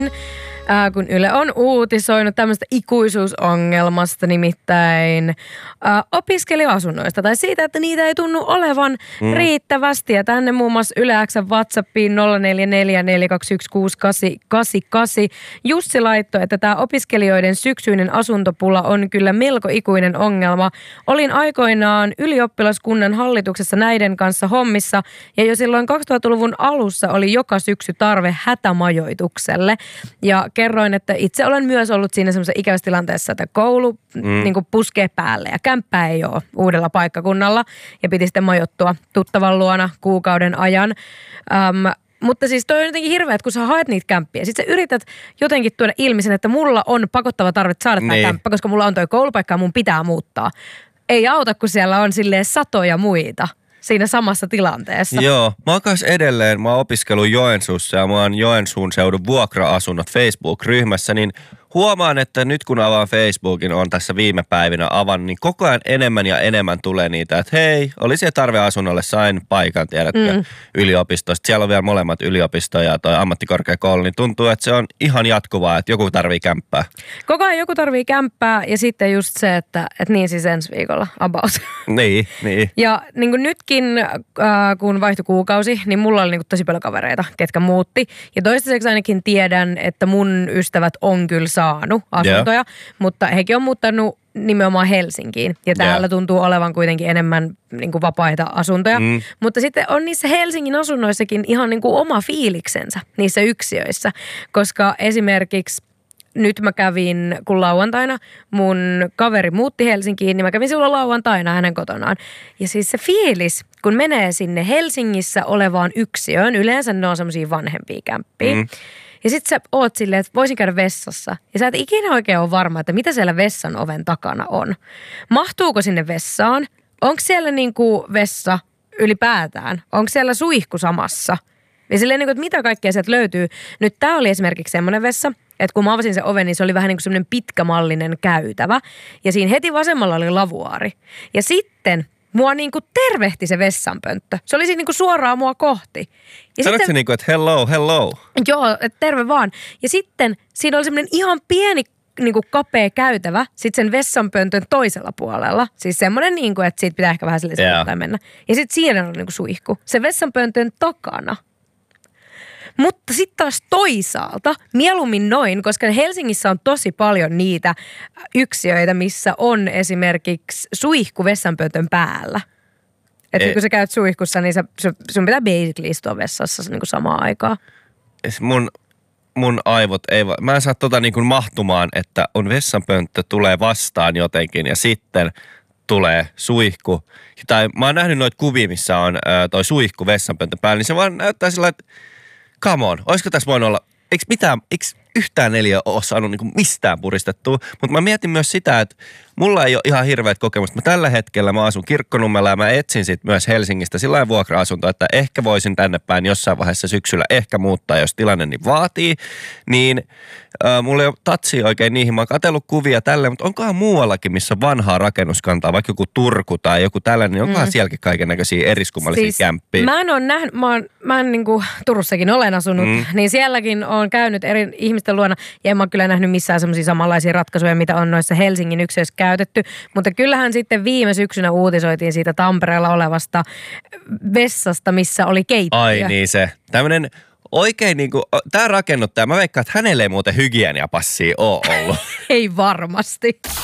kun Yle on uutisoinut tämmöistä ikuisuusongelmasta, nimittäin opiskelija-asunnoista tai siitä, että niitä ei tunnu olevan riittävästi. Ja tänne muun muassa Yle X:n WhatsAppiin 0444216888 Jussi laittoi, että tämä opiskelijoiden syksyinen asuntopula on kyllä melko ikuinen ongelma. Olin aikoinaan ylioppilaskunnan hallituksessa näiden kanssa hommissa ja jo silloin 2000-luvun alussa oli joka syksy tarve hätämajoitukselle. Ja kerroin, että itse olen myös ollut siinä semmoisessa ikävässä tilanteessa, että koulu niin kuin puskee päälle ja kämppää ei ole uudella paikkakunnalla ja piti sitten majoittua tuttavan luona kuukauden ajan. Mutta siis toi on jotenkin hirveä, että kun sä haet niitä kämppiä, sit sä yrität jotenkin tuoda ilmi sen, että mulla on pakottava tarve saada tämä kämppä, koska mulla on toi koulupaikka ja mun pitää muuttaa. Ei auta, kun siellä on silleen satoja muita siinä samassa tilanteessa. Joo, mä oon kanssa edelleen, mä oon opiskellut Joensuussa ja mä oon Joensuun seudun vuokra-asunnot Facebook-ryhmässä, niin huomaan, että nyt kun avaan Facebookin, on tässä viime päivinä avannut, niin koko ajan enemmän ja enemmän tulee niitä, että hei, oli se tarve asunnolle, sain paikan, tiedätkö, yliopistosta. Siellä on vielä molemmat yliopisto ja toi ammattikorkeakoulu, niin tuntuu, että se on ihan jatkuvaa, että joku tarvii kämppää. Koko ajan joku tarvii kämppää ja sitten just se, että niin siis ensi viikolla about. Niin. Ja niin kuin nytkin, kun vaihtui kuukausi, niin mulla oli niin kuin tosi paljon kavereita, ketkä muutti. Ja toistaiseksi ainakin tiedän, että mun ystävät on kyllä saanut asuntoja, mutta hekin on muuttanut nimenomaan Helsinkiin. Ja täällä tuntuu olevan kuitenkin enemmän niin kuin vapaita asuntoja. Mutta sitten on niissä Helsingin asunnoissakin ihan niin kuin oma fiiliksensä niissä yksiöissä. Koska esimerkiksi nyt mä kävin, kun lauantaina mun kaveri muutti Helsinkiin, niin mä kävin silloin lauantaina hänen kotonaan. Ja siis se fiilis, kun menee sinne Helsingissä olevaan yksiöön, yleensä ne on semmosia vanhempia kämppiä. Ja sit sä oot silleen, että voisin käydä vessassa. Ja sä et ikinä oikein ole varma, että mitä siellä vessan oven takana on. Mahtuuko sinne vessaan? Onko siellä niinku vessa ylipäätään? Onko siellä suihku samassa? Ja silleen niinku, että mitä kaikkea sieltä löytyy. Nyt tää oli esimerkiksi semmoinen vessa, että kun mä avasin sen oven, niin se oli vähän niin kuin semmoinen pitkämallinen käytävä. Ja siinä heti vasemmalla oli lavuaari. Ja sitten mua niinku tervehti se vessanpönttö. Se oli siis niinku suoraan mua kohti. Sanoitko se niinku, että hello? Joo, että terve vaan. Ja sitten siinä oli semmoinen ihan pieni niinku kapea käytävä sitten sen vessanpöntön toisella puolella. Siis semmoinen niinku, että siitä pitää ehkä vähän silleen mennä. Ja sitten siinä oli niinku suihku. Se vessanpöntön takana. Mutta sitten taas toisaalta, mieluummin noin, koska Helsingissä on tosi paljon niitä yksiöitä, missä on esimerkiksi suihku vessanpöntön päällä. Että kun sä käyt suihkussa, niin sun pitää basically istua vessassa niin kuin samaan aikaan. Mun aivot ei mä en saa niin kuin mahtumaan, että on vessanpönttö, tulee vastaan jotenkin ja sitten tulee suihku. Tai mä oon nähnyt noita kuvia, missä on toi suihku vessanpöntön päällä, niin se vaan näyttää sillä, että come on, olisiko tässä voinut olla, eikö yhtään neliö ole saanut niin mistään puristettua, mutta mä mietin myös sitä, että mulla ei ole ihan hirveät kokemusta. Tällä hetkellä mä asun Kirkkonummella ja mä etsin sit myös Helsingistä sillain vuokra-asuntoa, että ehkä voisin tänne päin jossain vaiheessa syksyllä ehkä muuttaa, jos tilanne niin vaatii. Niin mulla ei ole tatsia oikein niihin. Mä oon katsellut kuvia tälle, mutta onkohan muuallakin, missä on vanhaa rakennuskantaa, vaikka joku Turku tai joku tällainen, niin onkohan sielläkin kaikennäköisiä eriskummallisia siis kämppiä? Mä en niin kuin Turussakin olen asunut, niin sielläkin on käynyt eri ihmisten luona ja en mä kyllä nähnyt missään semmoisia samanlaisia ratkaisuja, mitä on noissa Helsingin yksiöissä käytetty. Mutta kyllähän sitten viime syksynä uutisoitiin siitä Tampereella olevasta vessasta, missä oli keittiö. Ai niin se. Tämmönen oikein niinku, tää rakennuttaja, mä veikkaan, että hänelle ei muuten hygieniapassia ole ollut. Ei varmasti.